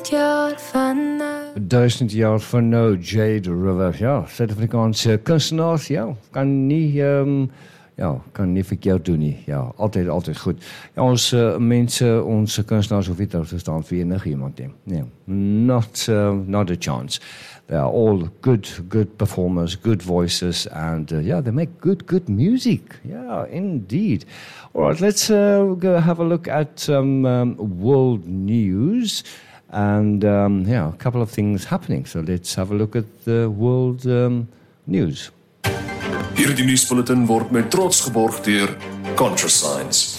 1000 jaar van nou, Jade River. Ja, Suid-Afrikaanse kunstenaars, ja, kan nie verkeerd doen nie. Ja, altyd goed. Ja, ons mense, ons kunstenaars hoef nie te staan vir enigiemand nie. Nee, not a chance. They are all good performers, good voices, and they make good music. Yeah, indeed. All right, let's go have a look at world news. And a couple of things happening. So let's have a look at the world news. Hierdie nuusbulletin word met trots geborg deur ContraScience.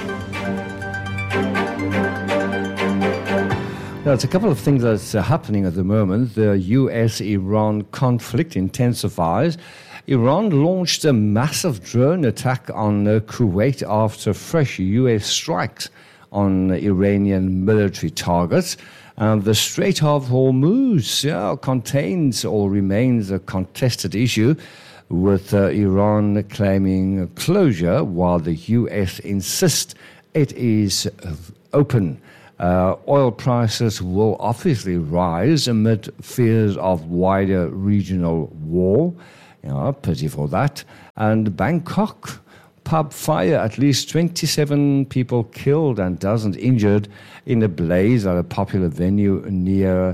There's a couple of things that's happening at the moment. The US-Iran conflict intensifies. Iran launched a massive drone attack on Kuwait after fresh US strikes on Iranian military targets. The Strait of Hormuz contains or remains a contested issue, with Iran claiming closure while the US insists it is open. Oil prices will obviously rise amid fears of wider regional war. Pity for that. And Bangkok pub fire, at least 27 people killed and dozens injured in a blaze at a popular venue near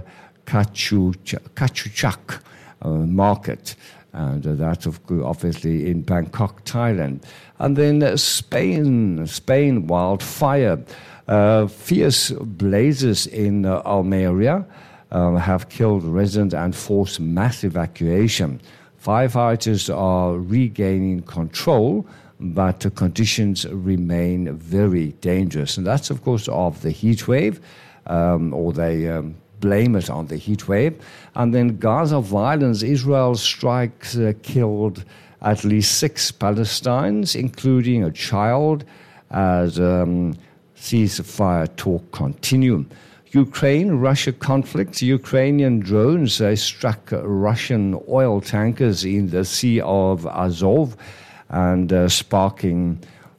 Kachuchak market. And that's obviously in Bangkok, Thailand. And then Spain wildfire. Fierce blazes in Almeria have killed residents and forced mass evacuation. Firefighters are regaining control, but the conditions remain very dangerous. And that's, of course, of the heat wave, or they blame it on the heat wave. And then Gaza violence, Israel strikes killed at least 6 Palestinians, including a child, as ceasefire talk continue. Ukraine-Russia conflict. Ukrainian drones struck Russian oil tankers in the Sea of Azov, and sparking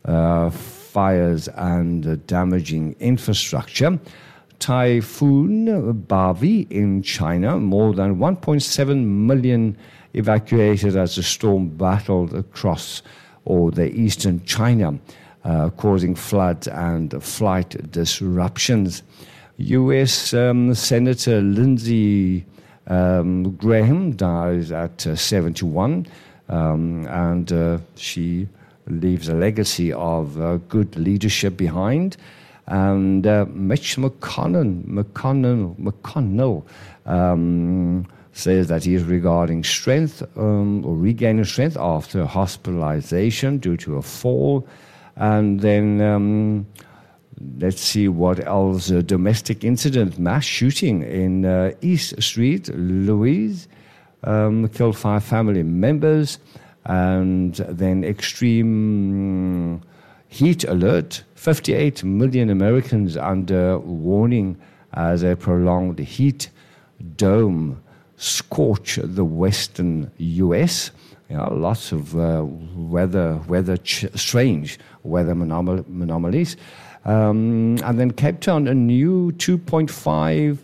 fires and damaging infrastructure. Typhoon Bavi in China, more than 1.7 million evacuated as the storm battled across the eastern China, causing floods and flight disruptions. U.S. Senator Lindsey Graham dies at 71. And she leaves a legacy of good leadership behind. And Mitch McConnell says that he is regaining strength after hospitalization due to a fall. And then let's see what else. A domestic incident, mass shooting in East Street, Louise. Killed 5 family members, and then extreme heat alert. 58 million Americans under warning as a prolonged heat dome scorch the western U.S. Lots of strange weather anomalies. And then Cape Town, a new 2.5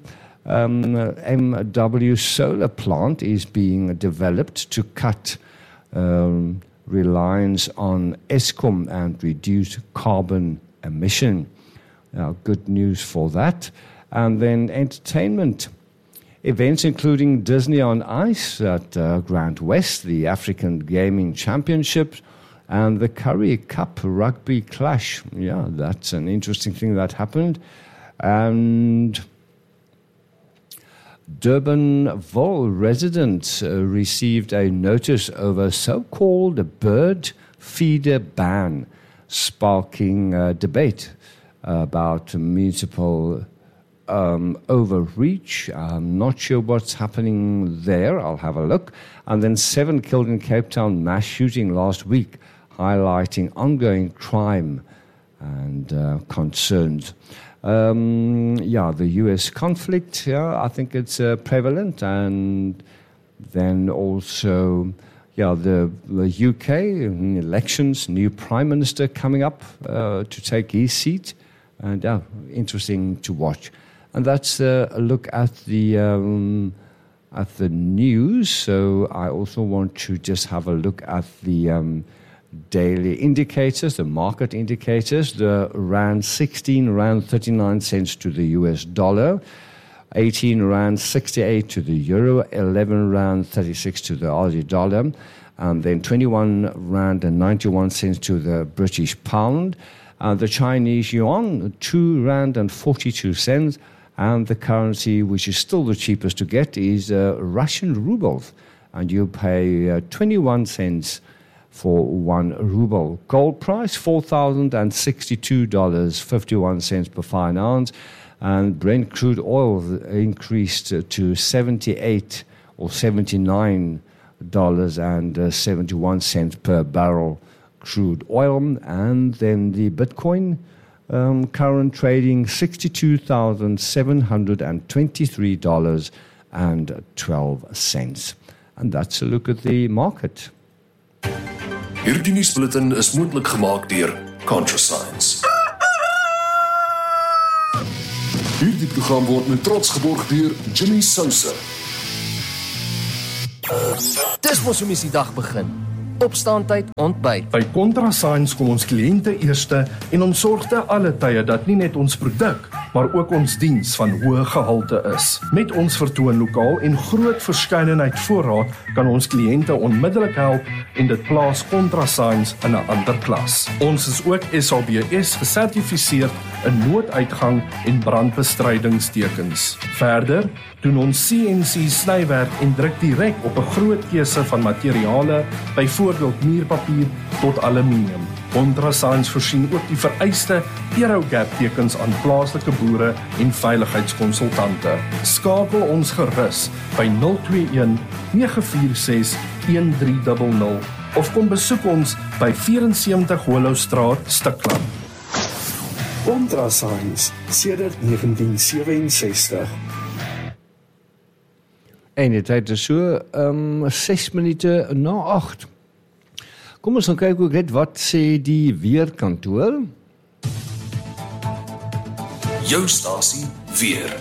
MW solar plant is being developed to cut reliance on Eskom and reduce carbon emission. Good news for that. And then entertainment events including Disney on Ice at Grand West, the African Gaming Championship, and the Currie Cup Rugby Clash. Yeah, that's an interesting thing that happened. And Durbanville residents received a notice over so-called bird feeder ban, sparking debate about municipal overreach. I'm not sure what's happening there. I'll have a look. And then 7 killed in Cape Town mass shooting last week, highlighting ongoing crime and concerns. The U.S. conflict, I think it's prevalent. And then also, the UK elections, new prime minister coming up to take his seat. And interesting to watch. And that's a look at the news. So I also want to just have a look at the daily indicators, the market indicators. The Rand 16 Rand 39 cents to the US dollar, 18 Rand 68 to the euro, 11 Rand 36 to the Aussie dollar, and then 21 Rand and 91 cents to the British pound. The Chinese yuan, 2 Rand and 42 cents. And the currency, which is still the cheapest to get, is Russian rubles. And you pay 21 cents for 1 ruble. Gold price, $4,062.51 per fine ounce. And Brent crude oil increased to $78 or $79.71 per barrel crude oil. And then the Bitcoin current trading $62,723.12. And that's a look at the market. Hierdie nuusbulletin is moontlik gemaak deur ContraScience. Hierdie program word met trots geborg deur Jimmy Sousa. Dis mos hoe mens die dag begin. Opstaantyd, ontbyt. By ContraScience kom ons kliënte eerste en ons sorg te alle tye dat nie net ons produk, maar ook ons diens van hoë gehalte is. Met ons vertoonlokaal en groot verskeidenheid voorraad kan ons kliënte onmiddellik help en dit plaas ContraScience in 'n ander klas. Ons is ook SABS gesertifiseerd in nooduitgang en brandbestrydingstekens. Verder doen ons CNC snywerk en druk direk op 'n groot keuse van materiale, byvoorbeeld muurpapier tot aluminium. ContraScience voorsien ook die vereiste Aerogap tekens aan plaaslike boere en veiligheidskonsultante. Skakel ons gerus by 021 946 1300 of kom besoek ons by 74 Hollowstraat, Stikland. ContraScience sedert 1967. En die tyd is so 6 minute na 8. Kom ons gaan kyk ook net wat sê die weerkantoor. Jou stasie weer.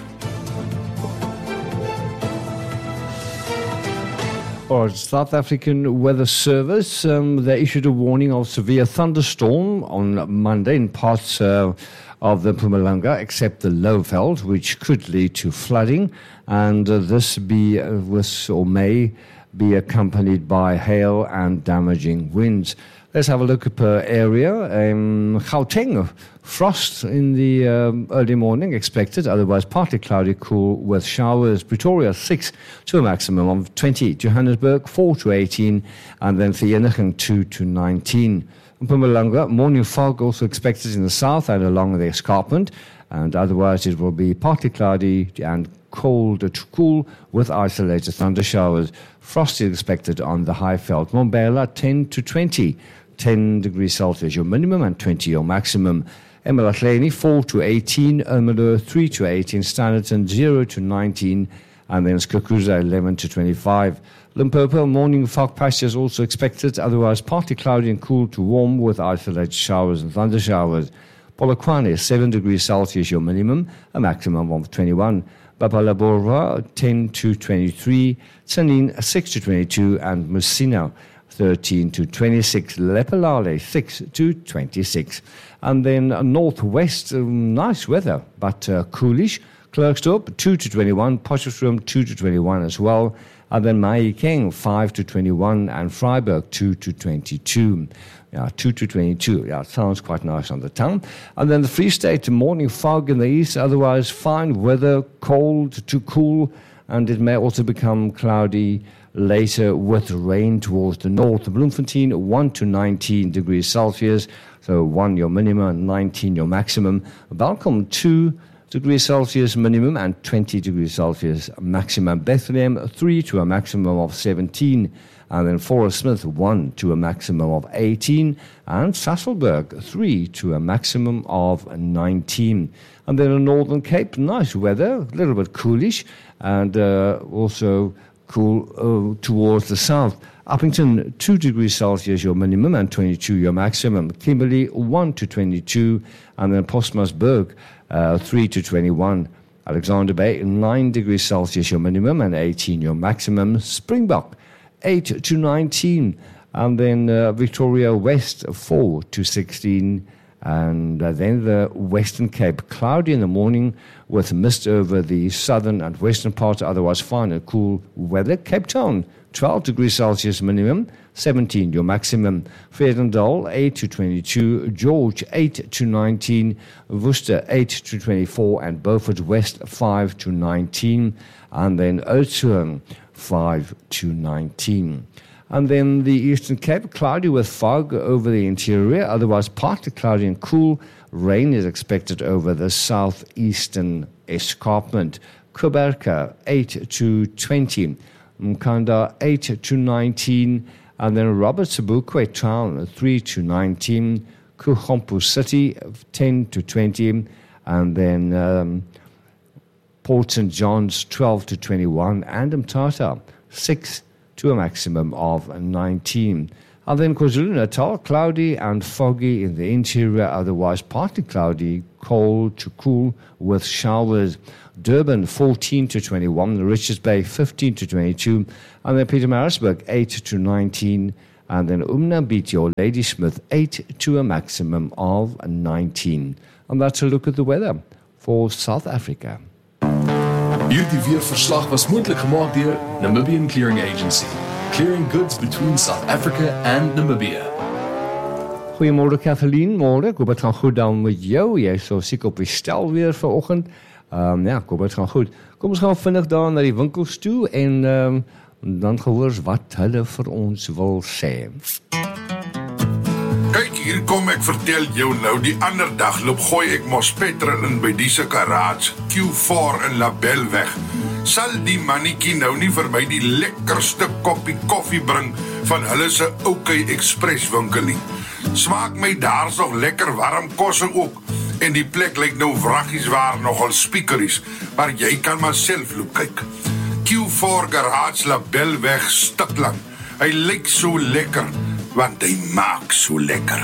Or South African Weather Service, they issued a warning of severe thunderstorm on Monday in parts of the Mpumalanga, except the Lowveld, which could lead to flooding, and this may be accompanied by hail and damaging winds. Let's have a look per area. Gauteng, frost in the early morning expected, otherwise partly cloudy, cool with showers. Pretoria 6 to a maximum of 20. Johannesburg 4 to 18, and then Vereeniging 2 to 19. Mpumalanga, morning fog also expected in the south and along the escarpment, and otherwise it will be partly cloudy and cold to cool with isolated thunder showers. Frost is expected on the Highveld. Mbombela 10 to 20, 10 degrees Celsius your minimum and 20 your maximum. eMalahleni 4 to 18, Ermelo 3 to 18, Standerton 0 to 19, and then Skukuza 11 to 25. Limpopo, morning fog patches also expected, otherwise partly cloudy and cool to warm with isolated showers and thunder showers. Polokwane 7 degrees Celsius your minimum, a maximum of 21. Babalaborwa 10 to 23, Tsanin 6 to 22, and Musina 13 to 26, Lepelale 6 to 26. And then northwest, nice weather, but coolish. Klerksdorp 2 to 21, Potchefstroom 2 to 21 as well. And then Mahikeng 5 to 21, and Freiburg 2 to 22. Yeah, 2 to 22. Yeah, it sounds quite nice on the tongue. And then the Free State, morning fog in the east, otherwise fine weather, cold to cool, and it may also become cloudy later with rain towards the north. Bloemfontein 1 to 19 degrees Celsius, so 1 your minimum, 19 your maximum. Welcome 2 degrees Celsius minimum and 20 degrees Celsius maximum. Bethlehem 3 to a maximum of 17, and then Forest Smith 1 to a maximum of 18, and Sasolburg 3 to a maximum of 19. And then in Northern Cape, nice weather, a little bit coolish, and also cool towards the south. Uppington 2 degrees Celsius your minimum and 22 your maximum. Kimberley 1 to 22, and then Postmasburg 3 to 21, Alexander Bay, 9 degrees Celsius your minimum and 18 your maximum. Springbok, 8 to 19. And then Victoria West, 4 to 16. And then the Western Cape, cloudy in the morning with mist over the southern and western parts, otherwise fine and cool weather. Cape Town, 12 degrees Celsius minimum, 17 your maximum. Vredendal, 8 to 22. George, 8 to 19. Worcester, 8 to 24. And Beaufort West, 5 to 19. And then Oudtshoorn, 5 to 19. And then the Eastern Cape, cloudy with fog over the interior, otherwise partly cloudy and cool. Rain is expected over the southeastern escarpment. Kuberka, 8 to 20. Mkanda, 8 to 19. And then Robert Sobukwe Town, 3 to 19. Kuhompu City, 10 to 20. And then Port St. John's, 12 to 21. And Mthatha, 6 to a maximum of 19. And then KwaZulu-Natal, cloudy and foggy in the interior, otherwise partly cloudy, cold to cool with showers. Durban, 14 to 21. Richards Bay, 15 to 22. And then Pietermaritzburg, 8 to 19. And then Umnambiti or Ladysmith, 8 to a maximum of 19. And that's a look at the weather for South Africa. Hierdie weerverslag was moontlik gemaak deur Namibian Clearing Agency, clearing goods between South Africa and Namibia. Goeiemôre Kathleen, môre. Ek hoop dit gaan goed dan met jou. Jy is so seker op die stel weer vanoggend. Ja, ek hoop dit gaan goed. Kom ons gaan vinnig daar na die winkels toe en dan gehoor wat hulle vir ons wil sê. Kyk, hier kom ek vertel jou nou, die ander dag loop gooi ek mos petrol in by die garage, Q4 in Labelweg. Sal die mannetjie nou nie vir my die lekkerste koppie koffie bring van hulle se OK Express winkel nie. Smaak my daar nog lekker warm kosse ook en die plek lyk nou wraggies waar nogal speakeries, maar jy kan maar self loop kyk. Q4 Garage Labelweg Stikland. Hy lyk so lekker, want hy maak so lekker.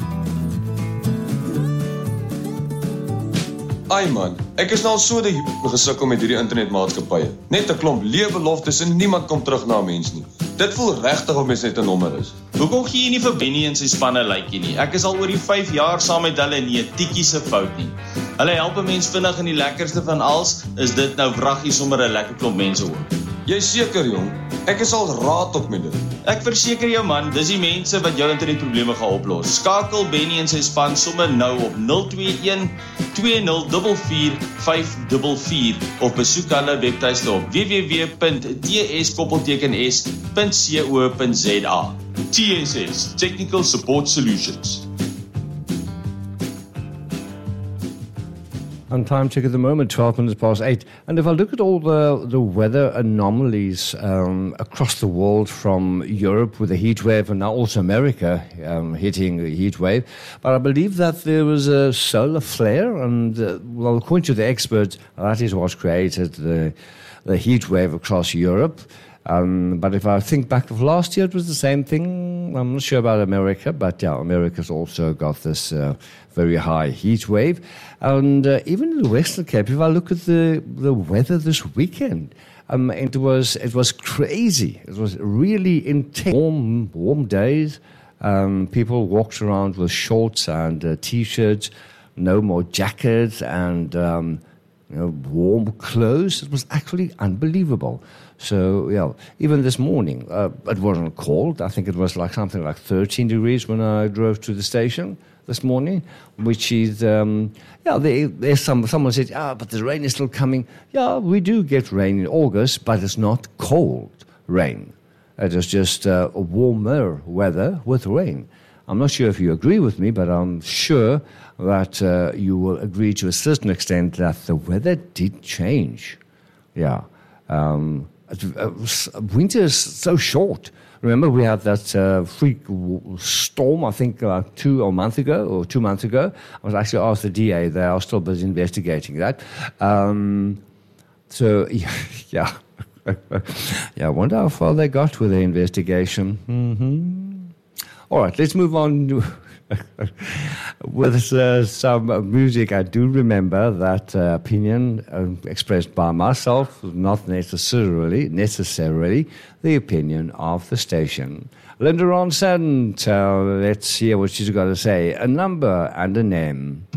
Ai man, ek is nou al so gesukkel met hierdie internetmaatskappye. Net 'n klomp leë beloftes en niemand kom terug na 'n mens nie. Dit voel regtig of mens net 'n nommer is. Hoekom gee jy nie vir Benny en sy spanne likeie nie? Ek is al oor die 5 jaar saam met hulle en nie 'n tikkie se fout nie. Hulle help 'n mens vinnig en die lekkerste van alles is dit nou wraggie sommer 'n lekker klomp mense ook. Jy seker jong, ek is al raad op met dit. Ek verseker jou man, dis die mense wat jou internetprobleme gaan oplos. Skakel Benny en sy span sommer nou op 021 2044 544 of besoek hulle webtuiste op www.ts.co.za. TSS, Technical Support Solutions. And time check at the moment, 12 minutes past 8. And if I look at all the weather anomalies across the world, from Europe with a heat wave and now also America hitting the heat wave, but I believe that there was a solar flare, and well, according to the experts, that is what created the heat wave across Europe. But if I think back of last year, it was the same thing. I'm not sure about America, but yeah, America's also got this very high heat wave. And even in the Western Cape, if I look at the weather this weekend, it was crazy. It was really intense. Warm days. People walked around with shorts and T-shirts, no more jackets and warm clothes. It was actually unbelievable. So, yeah, even this morning, it wasn't cold. I think it was like something like 13 degrees when I drove to the station this morning, which is, there's someone said, but the rain is still coming. Yeah, we do get rain in August, but it's not cold rain. It is just warmer weather with rain. I'm not sure if you agree with me, but I'm sure that you will agree to a certain extent that the weather did change. Yeah. Winter is so short. Remember, we had that freak storm, I think, 2 months ago. I was actually asked the DA. They are still busy investigating that. So, yeah. Yeah, I wonder how far they got with the investigation. Mm-hmm. All right, let's move on. With some music, I do remember that opinion expressed by myself, not necessarily the opinion of the station. Linda Ronson, let's hear what she's got to say. A number and a name.